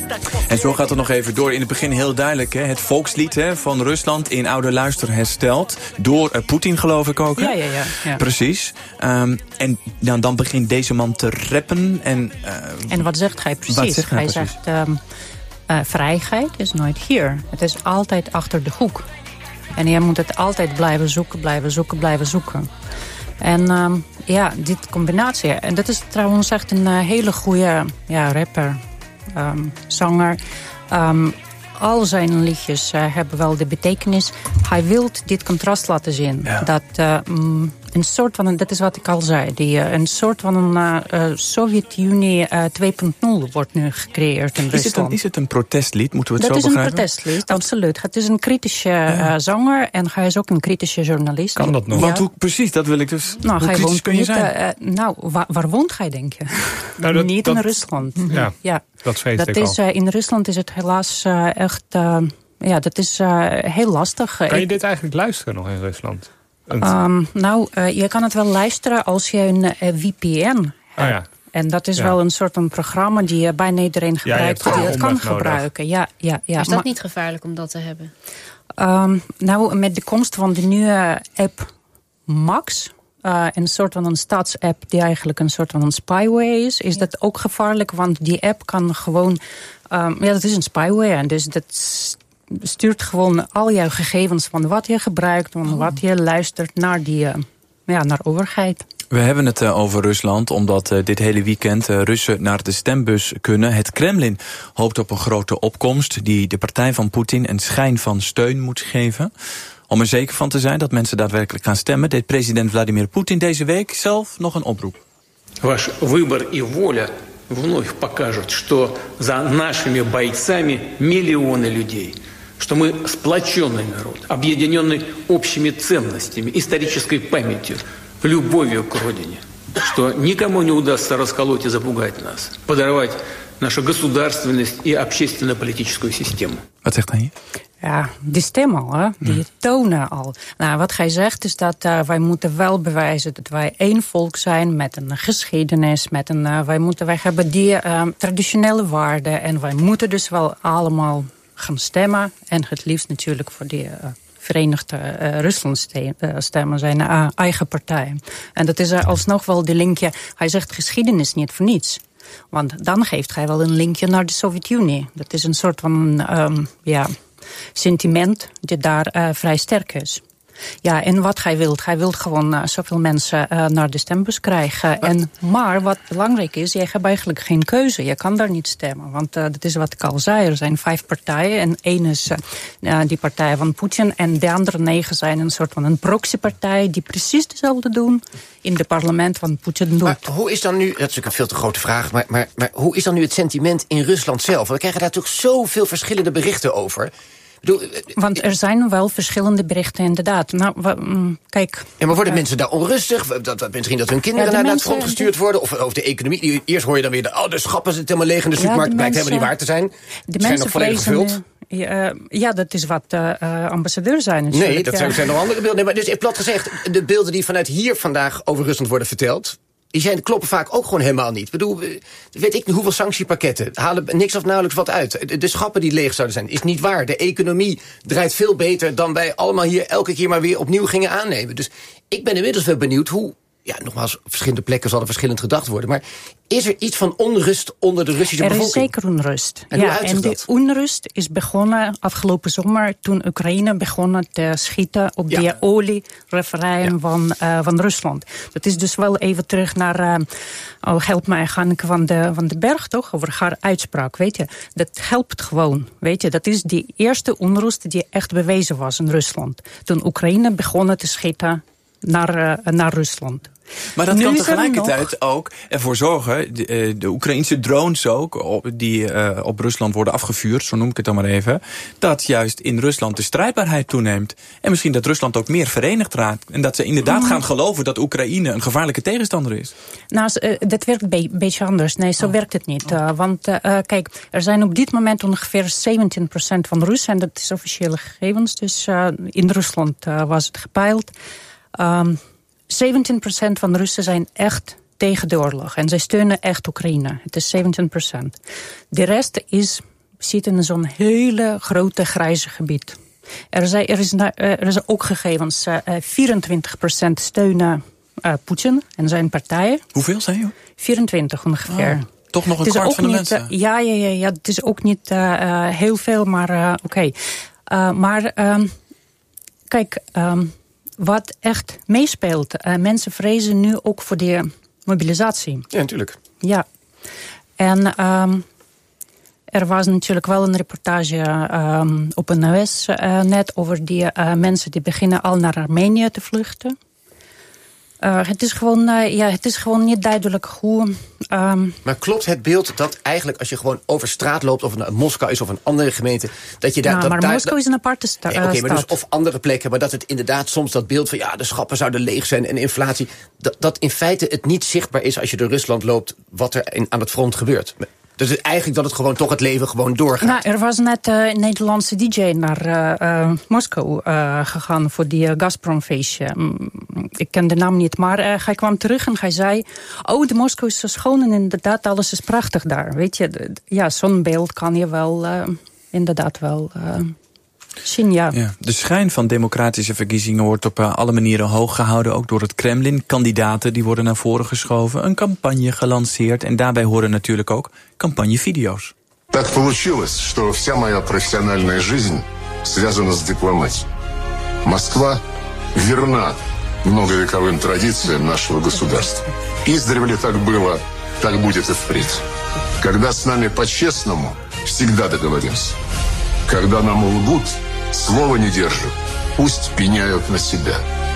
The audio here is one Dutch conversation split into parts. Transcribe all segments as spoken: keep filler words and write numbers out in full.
En zo gaat het nog even door. In het begin heel duidelijk, hè? Het volkslied hè, van Rusland in oude luister hersteld. Door uh, Poetin, geloof ik ook. Hè? Ja, ja, ja, ja. Precies. Um, en dan, dan begint deze man te rappen. En, uh, en wat zegt hij precies? Wat zegt hij, hij precies? zegt, um, uh, vrijheid is nooit hier. Het is altijd achter de hoek. En je moet het altijd blijven zoeken, blijven zoeken, blijven zoeken. En um, ja, dit combinatie. En dat is trouwens echt een uh, hele goede ja, rapper, um, zanger. Um, al zijn liedjes uh, hebben wel de betekenis. Hij wil dit contrast laten zien. Ja. Dat uh, um, een soort van, een, dat is wat ik al zei, die, uh, een soort van een uh, uh, Sovjet-Unie uh, twee punt nul wordt nu gecreëerd in is Rusland. Het een, is het een protestlied? Moeten we het dat zo begrijpen? Dat is een protestlied, absoluut. Het is een kritische uh, zanger en hij is ook een kritische journalist. Kan dat nog? Ja. Want hoe, precies, dat wil ik dus. Nou, hoe kritisch kun je zijn? Uh, nou, waar, waar woont hij, denk je? Nou, dat, Niet dat, in Rusland. Ja, ja. dat vrees ik is, al. Uh, in Rusland is het helaas uh, echt... Uh, ja, dat is uh, heel lastig. Kan je dit eigenlijk luisteren nog in Rusland? Um, nou, uh, je kan het wel luisteren als je een uh, V P N hebt. Oh ja. En dat is ja. wel een soort van programma die uh, bijna iedereen gebruikt. Ja, die het kan nodig. gebruiken. Ja, ja, ja. Is dat maar, niet gevaarlijk om dat te hebben? Um, nou, met de komst van de nieuwe app Max... Uh, een soort van een staatsapp die eigenlijk een soort van een spyware is... is ja. dat ook gevaarlijk, want die app kan gewoon... Um, ja, dat is een spyware, dus dat stuurt gewoon al jouw gegevens... van wat je gebruikt, van oh. wat je luistert naar die uh, ja, naar overheid. We hebben het uh, over Rusland, omdat uh, dit hele weekend uh, Russen naar de stembus kunnen. Het Kremlin hoopt op een grote opkomst die de partij van Poetin een schijn van steun moet geven. Om er zeker van te zijn dat mensen daadwerkelijk gaan stemmen, deed president Vladimir Poetin deze week zelf nog een oproep. Ваш выбор и воля вновь покажут, что за нашими бойцами миллионы людей, что мы сплоченный народ, объединенный общими ценностями, исторической памятью, любовью к родине, что никому не удастся расколоть и запугать нас, подорвать нашу государственность и общественно-политическую систему. Wat zegt hij hier? Ja, die stem al, hè? Die hmm. tonen al. Nou, wat hij zegt is dat uh, wij moeten wel bewijzen dat wij één volk zijn met een geschiedenis, met een, uh, wij moeten, wij hebben die uh, traditionele waarden en wij moeten dus wel allemaal gaan stemmen en het liefst natuurlijk voor die uh, Verenigde uh, Rusland stemmen, zijn uh, eigen partij. En dat is uh, alsnog wel die linkje. Hij zegt geschiedenis niet voor niets. Want dan geeft hij wel een linkje naar de Sovjet-Unie. Dat is een soort van um, ja, sentiment die daar uh, vrij sterk is. Ja, en wat hij wil, hij wil gewoon uh, zoveel mensen uh, naar de stembus krijgen. Maar, en, maar wat belangrijk is, je hebt eigenlijk geen keuze. Je kan daar niet stemmen, want uh, dat is wat ik al zei. Er zijn vijf partijen en één is uh, die partij van Poetin. En de andere negen zijn een soort van een proxypartij die precies hetzelfde doen in het parlement van Poetin doet. Maar hoe is dan nu, dat is natuurlijk een veel te grote vraag, maar, maar, maar hoe is dan nu het sentiment in Rusland zelf? Want we krijgen daar natuurlijk zoveel verschillende berichten over. Want er zijn wel verschillende berichten, inderdaad. Nou, we, kijk. Ja, maar worden uh, mensen daar onrustig? Dat, dat, misschien dat hun kinderen ja, naar het front gestuurd worden? Of over de economie? Eerst hoor je dan weer, de, oh, de schappen zitten helemaal leeg in de supermarkt. Ja, blijkt helemaal niet waar te zijn. De zijn nog volledig gevuld. Ja, ja, dat is wat uh, ambassadeur zijn natuurlijk. Nee, dat zijn, ja. zijn nog andere beelden. Nee, maar dus plat gezegd, de beelden die vanuit hier vandaag over Rusland worden verteld, die zijn, kloppen vaak ook gewoon helemaal niet. Ik bedoel, weet ik hoeveel sanctiepakketten halen niks of nauwelijks wat uit. De schappen die leeg zouden zijn, is niet waar. De economie draait veel beter dan wij allemaal hier elke keer maar weer opnieuw gingen aannemen. Dus ik ben inmiddels wel benieuwd hoe, ja, nogmaals, op verschillende plekken zal er verschillend gedacht worden, maar is er iets van onrust onder de Russische er bevolking? Er is zeker onrust. En, ja, en de onrust is begonnen afgelopen zomer toen Oekraïne begon te schieten op ja. die olieraffinaderijen ja. van, uh, van Rusland. Dat is dus wel even terug naar, uh, oh, help mij, Hanneke van de, van de Berg, toch? Over haar uitspraak, weet je. Dat helpt gewoon, weet je. Dat is die eerste onrust die echt bewezen was in Rusland. Toen Oekraïne begon te schieten naar, uh, naar Rusland. Maar dat nu kan er tegelijkertijd nog ook ervoor zorgen, de, de Oekraïnse drones ook, op, die uh, op Rusland worden afgevuurd, zo noem ik het dan maar even, dat juist in Rusland de strijdbaarheid toeneemt. En misschien dat Rusland ook meer verenigd raakt. En dat ze inderdaad mm. gaan geloven dat Oekraïne een gevaarlijke tegenstander is. Nou, uh, dat werkt een be- beetje anders. Nee, zo oh. werkt het niet. Uh, want uh, kijk, er zijn op dit moment ongeveer zeventien procent van Russen, en dat is officiële gegevens, dus uh, in Rusland uh, was het gepeild. Um, zeventien procent van de Russen zijn echt tegen de oorlog. En zij steunen echt Oekraïne. Het is zeventien procent. De rest is zit in zo'n hele grote grijze gebied. Er, zijn, er, is, er is ook gegevens, uh, vierentwintig procent steunen uh, Poetin en zijn partijen. Hoeveel zijn je? vierentwintig ongeveer. Oh, toch nog een kwart van de niet, mensen? Uh, ja, ja, ja, ja, het is ook niet uh, uh, heel veel, maar uh, oké. Okay. Uh, maar um, kijk, um, wat echt meespeelt, uh, mensen vrezen nu ook voor de mobilisatie. Ja, natuurlijk. Ja, en um, er was natuurlijk wel een reportage um, op N O S uh, net over die uh, mensen die beginnen al naar Armenië te vluchten. Uh, het, is gewoon, uh, ja, het is gewoon niet duidelijk hoe... Um, maar klopt het beeld dat eigenlijk als je gewoon over straat loopt... of het Moskou is of een andere gemeente... dat je daar... Nou, dat, maar daar, Moskou is een aparte sta- nee, Oké, okay, maar dus stad. of andere plekken... maar dat het inderdaad soms dat beeld van... ja, de schappen zouden leeg zijn en inflatie... dat, dat in feite het niet zichtbaar is als je door Rusland loopt... wat er in, aan het front gebeurt. Dus het eigenlijk dat het gewoon toch het leven gewoon doorgaat. Nou, er was net uh, een Nederlandse D J naar uh, uh, Moskou uh, gegaan voor die uh, Gazprom-feestje. Mm, ik ken de naam niet, maar uh, hij kwam terug en hij zei... oh, de Moskou is zo schoon en inderdaad, alles is prachtig daar. Weet je, de, ja, zo'n beeld kan je wel uh, inderdaad wel... Uh, Zien, ja. Ja, de schijn van democratische verkiezingen wordt op uh, alle manieren hoog gehouden, ook door het Kremlin. Kandidaten die worden naar voren geschoven, een campagne gelanceerd en daarbij horen natuurlijk ook campagnevideo's. Так получилось, что вся моя профессиональная жизнь связана с дипломатией. Москва верна многовековым традициям нашего государства. Издревле так было, так будет и впредь. Когда с нами по-честному, всегда договоримся. Когда нам лгут, слова не держат, пусть пеняют на себя.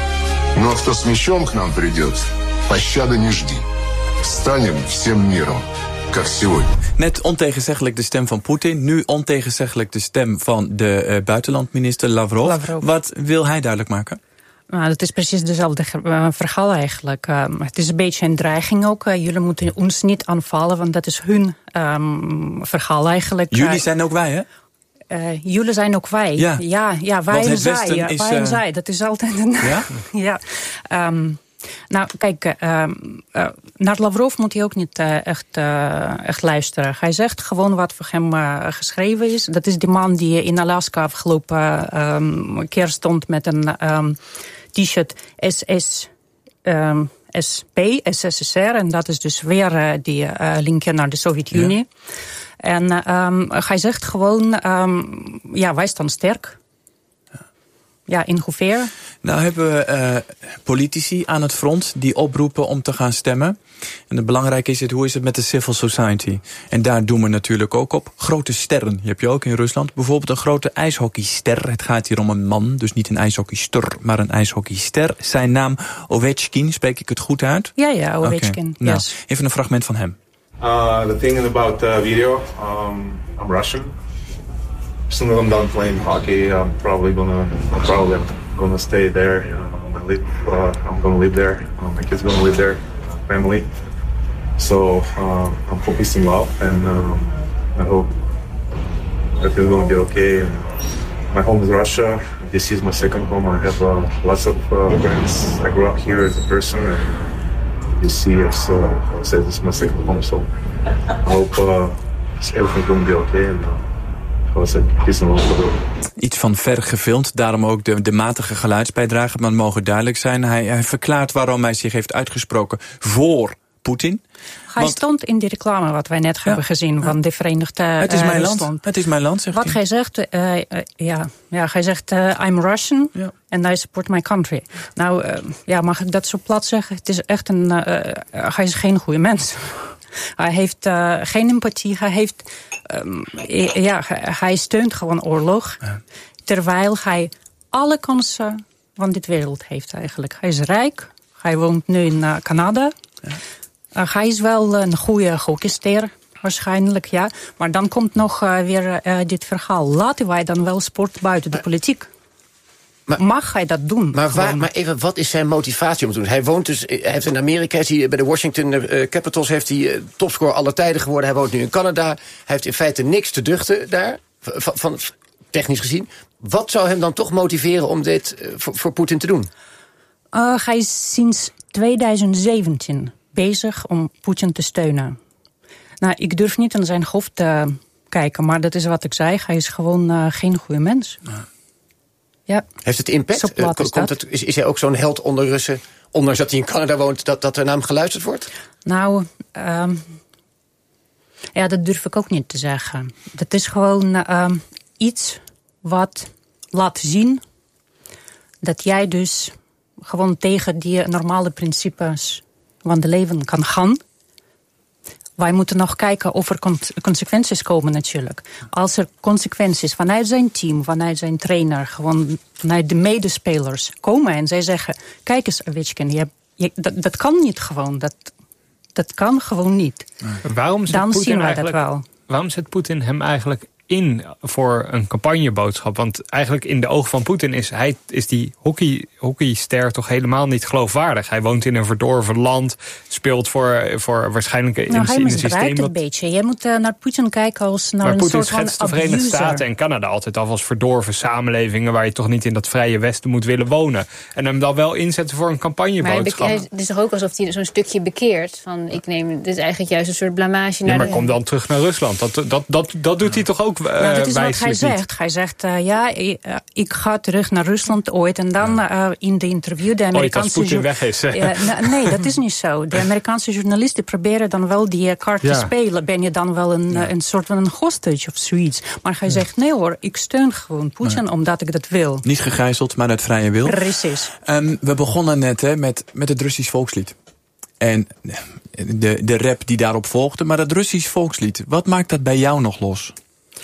Но кто с мечом к нам придет, пощады не жди. Станем всем миром, как сегодня. Net ontegenzeggelijk de stem van Poetin, nu ontegenzeggelijk de stem van de uh, buitenlandminister Lavrov. Lavrov. Wat wil hij duidelijk maken? Nou, dat is precies dezelfde uh, verhaal eigenlijk. Uh, het is een beetje een dreiging ook. Uh, jullie moeten ons niet aanvallen, want dat is hun um, verhaal eigenlijk. Jullie zijn ook wij, hè? Uh, jullie zijn ook wij. Ja, ja, ja wij en zij. Ja, is, wij en uh... zij. Dat is altijd een... Ja? ja. Um, nou, kijk, uh, uh, naar Lavrov moet hij ook niet uh, echt, uh, echt luisteren. Hij zegt gewoon wat voor hem uh, geschreven is. Dat is die man die in Alaska afgelopen um, keer stond met een um, t-shirt S S... Um, S P, S S S R. En dat is dus weer uh, die uh, linkje naar de Sovjet-Unie. Ja. En um, hij zegt gewoon, um, ja, wij staan sterk. Ja, ja in hoeverre? Nou hebben we uh, politici aan het front die oproepen om te gaan stemmen. En het belangrijke is het, hoe is het met de civil society? En daar doen we natuurlijk ook op. Grote sterren, die heb je ook in Rusland. Bijvoorbeeld een grote ijshockeyster. Het gaat hier om een man, dus niet een ijshockeyster, maar een ijshockeyster. Zijn naam Ovechkin, spreek ik het goed uit? Ja, ja, Ovechkin, okay. Nou, yes. Even een fragment van hem. Uh, the thing about uh, video, um, I'm Russian. Soon as I'm done playing hockey, I'm probably gonna, I'm probably gonna stay there. You know, I live, uh, I'm gonna live there. Uh, my kids gonna live there, family. So uh, I'm focusing well, and um, I hope everything's gonna be okay. And my home is Russia. This is my second home. I have uh, lots of uh, friends. I grew up here as a person. And you see, it's, uh, I said this is my second home, so I hope uh, everything's gonna be okay. And, uh, Iets van ver gefilmd, daarom ook de, de matige geluidsbijdrage. Maar het mogen duidelijk zijn. Hij, hij verklaart waarom hij zich heeft uitgesproken voor Poetin. Hij Want, stond in die reclame wat wij net ja, hebben gezien van de Verenigde uh, Het is mijn Rusland. land. Het is mijn land, zegt wat hij. Hij zegt, uh, uh, ja, ja, hij zegt, uh, I'm Russian ja. and I support my country. Nou, uh, ja, mag ik dat zo plat zeggen? Het is echt een, uh, uh, hij is geen goede mens. Hij heeft uh, geen empathie. Hij heeft, um, ja, hij steunt gewoon oorlog. Ja. Terwijl hij alle kansen van dit wereld heeft eigenlijk. Hij is rijk. Hij woont nu in uh, Canada. Ja. Uh, hij is wel een goede hockeyster, waarschijnlijk, ja. Maar dan komt nog uh, weer uh, dit verhaal. Laten wij dan wel sport buiten de politiek. Maar, mag hij dat doen? Maar, waar, maar even, wat is zijn motivatie om te doen? Hij woont dus, hij heeft in Amerika, is hij, bij de Washington uh, Capitals heeft hij uh, topscorer alle tijden geworden. Hij woont nu in Canada. Hij heeft in feite niks te duchten daar, van, van technisch gezien. Wat zou hem dan toch motiveren om dit uh, voor, voor Poetin te doen? Uh, hij is sinds twintig zeventien bezig om Poetin te steunen. Nou, ik durf niet aan zijn hoofd te kijken. Maar dat is wat ik zei. Hij is gewoon uh, geen goede mens. Ja. Ja. Heeft het impact? Uh, komt het, is, is hij ook zo'n held onder Russen? Ondanks dat hij in Canada woont, dat, dat er naar hem geluisterd wordt? Nou, um, ja, dat durf ik ook niet te zeggen. Dat is gewoon uh, iets wat laat zien dat jij dus gewoon tegen die normale principes van het leven kan gaan. Wij moeten nog kijken of er consequenties komen natuurlijk. Als er consequenties vanuit zijn team, vanuit zijn trainer, gewoon vanuit de medespelers komen en zij zeggen, kijk eens Ovechkin, je, je, dat, dat kan niet gewoon. Dat, dat kan gewoon niet. Nee. Waarom zet Dan Putin zien wij dat eigenlijk, wel. Waarom zet Poetin hem eigenlijk in voor een campagneboodschap? Want eigenlijk in de ogen van Poetin is, hij, is die hockey, hockeyster toch helemaal niet geloofwaardig. Hij woont in een verdorven land, speelt voor, voor waarschijnlijk in, nou, in een systeem. Hij het een beetje. Je moet uh, naar Poetin kijken als naar maar een Putin soort van schetst de Verenigde abuser. Staten en Canada altijd af als verdorven samenlevingen waar je toch niet in dat vrije Westen moet willen wonen. En hem dan wel inzetten voor een campagneboodschap. Maar het is toch ook alsof hij zo'n stukje bekeert van ik neem, dit is eigenlijk juist een soort blamage. Nee, naar maar de... kom dan terug naar Rusland. Dat, dat, dat, dat doet hij toch ook uh, nou, dat is wat hij niet. zegt. Hij zegt, uh, ja, ik, uh, ik ga terug naar Rusland ooit. En dan uh, in de interview... de Amerikaanse ooit als Poetin ju- weg is. Ja, n- nee, dat is niet zo. De Amerikaanse journalisten proberen dan wel die kaart ja. te spelen. Ben je dan wel een, ja. een soort van een hostage of zoiets. Maar hij ja. zegt, nee hoor, ik steun gewoon Poetin nee. omdat ik dat wil. Niet gegijzeld, maar uit vrije wil. Precies. Um, we begonnen net hè, met, met het Russisch volkslied. En de, de rap die daarop volgde. Maar dat Russisch volkslied, wat maakt dat bij jou nog los?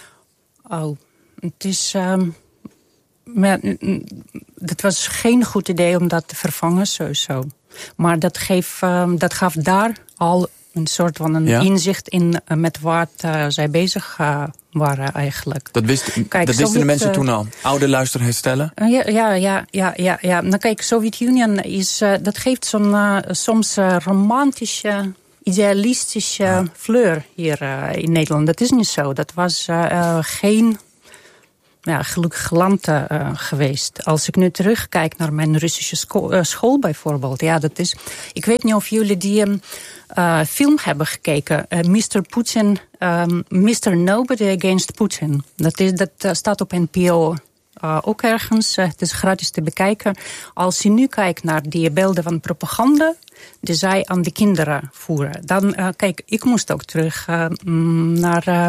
Oh, het is... Um, maar, het was geen goed idee om dat te vervangen, sowieso. Maar dat, geef, um, dat gaf daar al een soort van een ja? inzicht in uh, met wat uh, zij bezig uh, waren eigenlijk. Dat, wist, kijk, dat wisten Sovjet, de mensen uh, toen al? Oude luister herstellen? Uh, ja, ja, ja, ja, ja, ja. Nou kijk, Sovjet-Unie is, uh, dat geeft zo'n uh, soms uh, romantische... idealistische ja. fleur hier uh, in Nederland. Dat is niet zo. Dat was uh, uh, geen ja, gelukkig land uh, geweest. Als ik nu terugkijk naar mijn Russische school, uh, school bijvoorbeeld. Ja, dat is. Ik weet niet of jullie die um, uh, film hebben gekeken. Uh, mister Putin, um, mister Nobody Against Putin. Dat, is, dat uh, staat op N P O. Uh, ook ergens. Uh, het is gratis te bekijken. Als je nu kijkt naar die beelden van propaganda die zij aan de kinderen voeren. Dan, uh, kijk, ik moest ook terug uh, naar uh,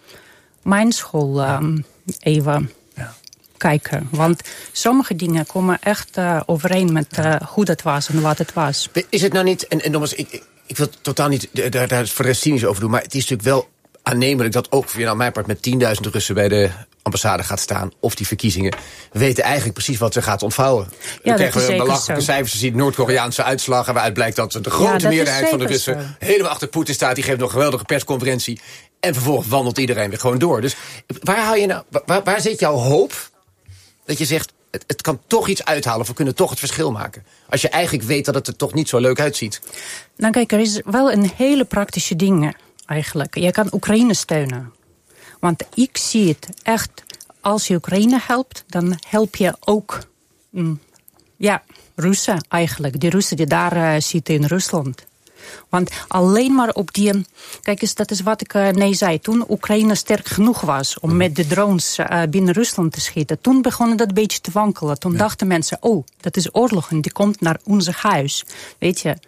mijn school uh, even ja. kijken. Want sommige dingen komen echt uh, overeen met uh, hoe dat was en wat het was. Is het nou niet, en, en nogmaals, ik, ik wil het totaal niet daar, daar voor de rest cynisch over doen, maar het is natuurlijk wel aannemelijk dat ook via nou, mijn part met tienduizend Russen bij de ambassade gaat staan, of die verkiezingen, weten eigenlijk precies wat ze gaat ontvouwen. Ja, dan krijgen we zo. belachelijke cijfers, je ziet Noord-Koreaanse uitslagen, waaruit blijkt dat de grote ja, meerderheid van de Russen zo. helemaal achter Poetin staat. Die geeft nog een geweldige persconferentie. En vervolgens wandelt iedereen weer gewoon door. Dus waar haal je nou, waar, waar zit jouw hoop dat je zegt, het, het kan toch iets uithalen, of we kunnen toch het verschil maken? Als je eigenlijk weet dat het er toch niet zo leuk uitziet. Nou kijk, er is wel een hele praktische ding eigenlijk. Je kan Oekraïne steunen. Want ik zie het echt, als je Oekraïne helpt, dan help je ook mm, ja, Russen eigenlijk. Die Russen die daar uh, zitten in Rusland. Want alleen maar op die... Kijk eens, dat is wat ik uh, nee zei. Toen Oekraïne sterk genoeg was om met de drones uh, binnen Rusland te schieten, toen begon dat een beetje te wankelen. Toen ja. dachten mensen, oh, dat is oorlog en die komt naar ons huis. Weet je...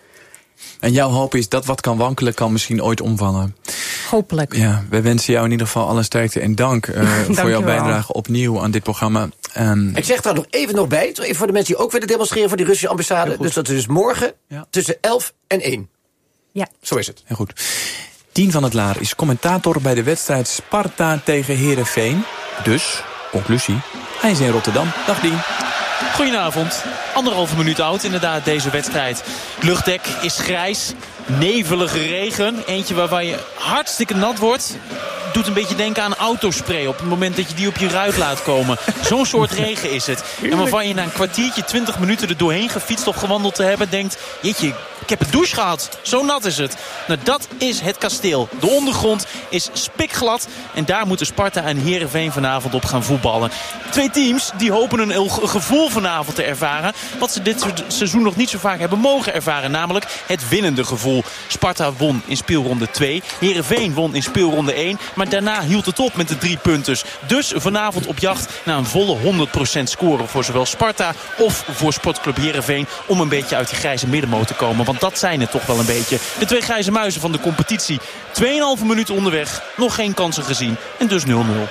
En jouw hoop is dat wat kan wankelen, kan misschien ooit omvallen. Hopelijk. Ja, we wensen jou in ieder geval alle sterkte en dank uh, voor jouw bijdrage opnieuw aan dit programma. Um, ik zeg daar nog even nog bij, even voor de mensen die ook willen demonstreren voor die Russische ambassade. Dus dat is dus morgen ja. tussen elf en één. Ja. Zo is het. Heel goed. Tien van het Laar is commentator bij de wedstrijd Sparta tegen Heerenveen. Dus, conclusie, hij is in Rotterdam. Dag Dien. Goedenavond. Anderhalve minuut oud inderdaad deze wedstrijd. Luchtdek is grijs. Nevelige regen. Eentje waarvan je hartstikke nat wordt. Doet een beetje denken aan autospray op het moment dat je die op je ruit laat komen. Zo'n soort regen is het. En waarvan je na een kwartiertje, twintig minuten er doorheen gefietst of gewandeld te hebben, denkt, jeetje, ik heb een douche gehad. Zo nat is het. Nou, dat is het kasteel. De ondergrond is spikglad. En daar moeten Sparta en Heerenveen vanavond op gaan voetballen. Twee teams die hopen een gevoel vanavond te ervaren. Wat ze dit seizoen nog niet zo vaak hebben mogen ervaren. Namelijk het winnende gevoel. Sparta won in speelronde twee. Heerenveen won in speelronde één. Maar Maar daarna hield het op met de drie punters. Dus vanavond op jacht naar een volle honderd procent scoren voor zowel Sparta of voor Sportclub Heerenveen. Om een beetje uit die grijze middenmoot te komen. Want dat zijn het toch wel een beetje. De twee grijze muizen van de competitie. tweeënhalve minuten onderweg. Nog geen kansen gezien. En dus nul nul.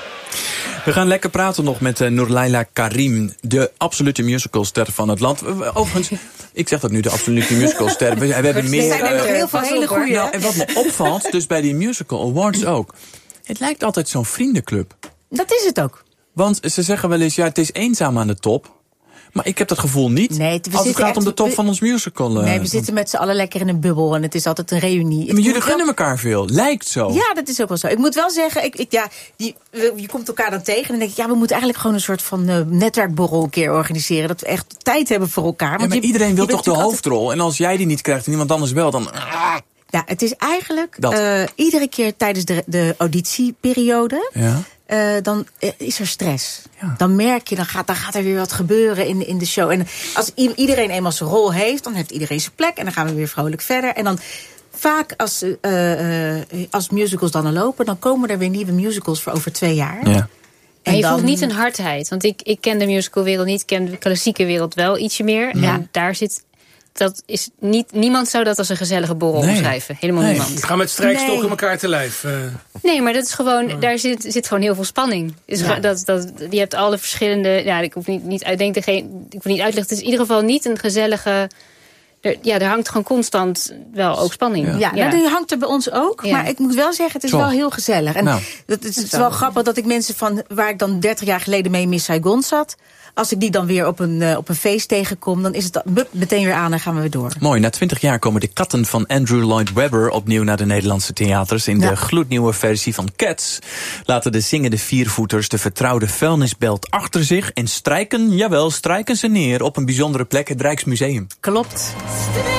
We gaan lekker praten nog met uh, Noorlaila Karim, de absolute musicalster van het land. Overigens, ik zeg dat nu, de absolute musicalster. We, we hebben meer... Er zijn er heel veel hele goede. Nou, en wat me opvalt, dus bij die musical awards ook. Het lijkt altijd zo'n vriendenclub. Dat is het ook. Want ze zeggen wel eens, ja, het is eenzaam aan de top. Maar ik heb dat gevoel niet. Nee, we als het gaat echt, om de top we, van ons musical. Uh, nee, we zitten met z'n allen lekker in een bubbel. En het is altijd een reunie. Ja, maar jullie gunnen elkaar veel. Lijkt zo. Ja, dat is ook wel zo. Ik moet wel zeggen, ik, ik, ja, die, je komt elkaar dan tegen. En dan denk ik, ja, we moeten eigenlijk gewoon een soort van uh, netwerkborrel een keer organiseren. Dat we echt tijd hebben voor elkaar. Want ja, maar je, iedereen wil je toch de hoofdrol? altijd... En als jij die niet krijgt en iemand anders wel, dan... Ja, het is eigenlijk uh, iedere keer tijdens de, de auditieperiode... Ja. Uh, dan uh, is er stress. Ja. Dan merk je, dan gaat, dan gaat er weer wat gebeuren in, in de show. En als i- iedereen eenmaal zijn rol heeft, dan heeft iedereen zijn plek. En dan gaan we weer vrolijk verder. En dan vaak als, uh, uh, als musicals dan al lopen, dan komen er weer nieuwe musicals voor over twee jaar. Ja. En je dan... voelt niet een hardheid. Want ik, ik ken de musicalwereld niet, ik ken de klassieke wereld wel ietsje meer. Ja. En daar zit... Dat is niet, niemand zou dat als een gezellige borrel nee. omschrijven. Helemaal nee. niemand. We gaan met strijkstokken nee. elkaar te lijf. Uh. Nee, maar dat is gewoon, daar zit, zit gewoon heel veel spanning. Dus ja. dat, dat, je hebt alle verschillende... Ja, ik hoef niet, niet uitdenken, geen, ik hoef niet uitleggen. Het is in ieder geval niet een gezellige... Er, ja, er hangt gewoon constant wel ook spanning. Ja, ja. Nou, die hangt er bij ons ook. Ja. Maar ik moet wel zeggen, het is Zo. wel heel gezellig. En nou. dat is, het is wel grappig dat ik mensen van... waar ik dan dertig jaar geleden mee in Miss Saigon zat... als ik die dan weer op een, uh, op een feest tegenkom... dan is het meteen weer aan en gaan we weer door. Mooi, na twintig jaar komen de katten van Andrew Lloyd Webber... opnieuw naar de Nederlandse theaters. In ja. de gloednieuwe versie van Cats... laten de zingende viervoeters de vertrouwde vuilnisbelt achter zich... en strijken, jawel, strijken ze neer op een bijzondere plek... het Rijksmuseum. Klopt.